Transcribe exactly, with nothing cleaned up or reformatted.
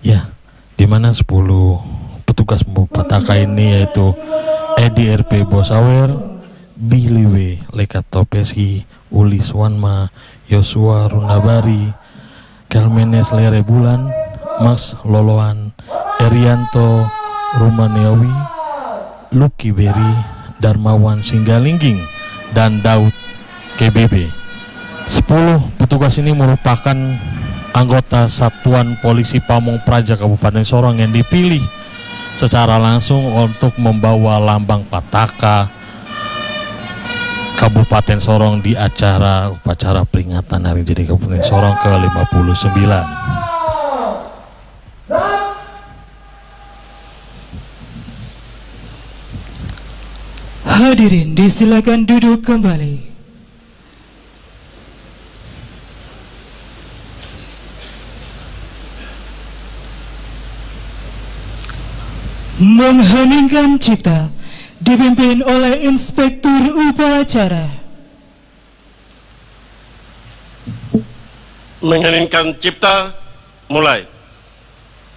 Ya, di mana sepuluh petugas petaka ini yaitu Edi R P Bosawer, Billy W Lekat Topesi, Ulis Wanma, Yosua Runabari, Kelmenes Lere Bulan, Max Loloan, Erianto Rumaneowi, Lucky Berry, Darmawan Singgalingging, dan Daud K B B. Sepuluh petugas ini merupakan anggota Satuan Polisi Pamong Praja Kabupaten Sorong yang dipilih secara langsung untuk membawa lambang Pataka Kabupaten Sorong di acara upacara peringatan Hari Jadi Kabupaten Sorong ke lima puluh sembilan. Hadirin disilakan duduk kembali. Mengheningkan cipta dipimpin oleh Inspektur Upacara. Mengheningkan cipta, mulai.